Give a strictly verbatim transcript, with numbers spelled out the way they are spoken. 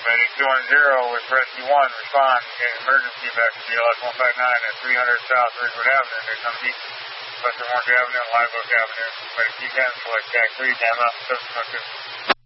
Medic two one zero with Rescue one, respond. Okay, emergency back to B L S one five nine at three hundred South Ridgewood Avenue. There's some deep. Western Orange Avenue and Live Oak Avenue. Medic D ten, select T A C three, ten up, subsequent to.